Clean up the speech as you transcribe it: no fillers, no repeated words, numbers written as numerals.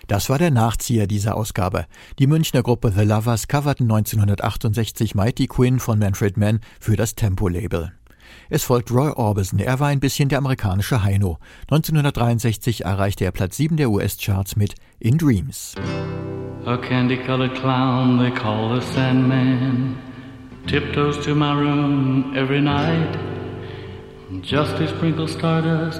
Das war der Nachzieher dieser Ausgabe. Die Münchner Gruppe The Lovers coverten 1968 Mighty Quinn von Manfred Mann für das Tempo-Label. Es folgt Roy Orbison, er war ein bisschen der amerikanische Heino. 1963 erreichte er Platz 7 der US-Charts mit In Dreams. A candy-colored clown they call the Sandman tiptoes to my room every night just to sprinkle stardust